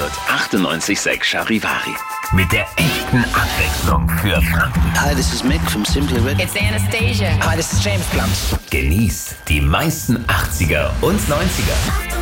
wird 98.6 Charivari. Mit der echten Abwechslung für Franken. Hi, this is Mick from Simply Red. It's Anastasia. Hi, this is James Blunt. Genießt die meisten 80er und 90er.